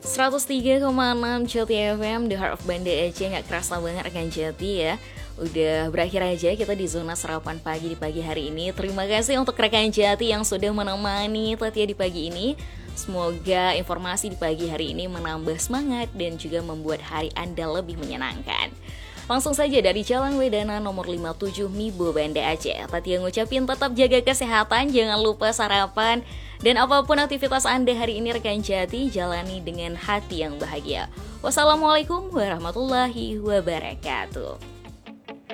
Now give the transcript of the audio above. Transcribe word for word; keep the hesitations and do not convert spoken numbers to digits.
seratus tiga koma enam Jati F M, The Heart of Banda Aceh. Gak kerasa banget rekan Jati ya, udah berakhir aja kita di zona sarapan pagi di pagi hari ini. Terima kasih untuk rekan Jati yang sudah menemani Tatia di pagi ini. Semoga informasi di pagi hari ini menambah semangat dan juga membuat hari Anda lebih menyenangkan. Langsung saja dari Jalan Wedana nomor lima puluh tujuh Mibo, Banda Aceh, Tatia ngucapin tetap jaga kesehatan, jangan lupa sarapan. Dan apapun aktivitas Anda hari ini rekan Jati, jalani dengan hati yang bahagia. Wassalamualaikum warahmatullahi wabarakatuh.